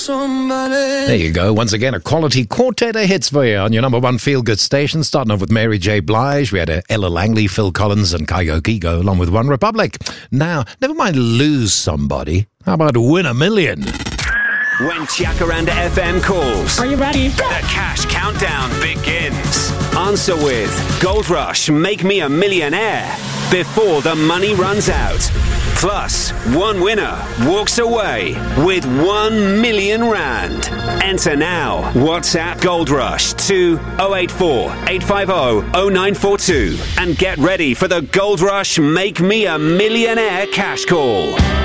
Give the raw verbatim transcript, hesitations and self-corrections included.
There you go. Once again, a quality quartet of hits for you on your number one feel-good station. Starting off with Mary J. Blige. We had uh, Ella Langley, Phil Collins and Kygo Kigo along with One Republic. Now, never mind lose somebody. How about win a million? When Jacaranda F M calls. Are you ready? The cash countdown begins. Answer with Gold Rush, Make Me a Millionaire before the money runs out. Plus, one winner walks away with one million rand. Enter now. WhatsApp Gold Rush to oh eight four, eight five oh, oh nine four two and get ready for the Gold Rush Make Me a Millionaire cash call.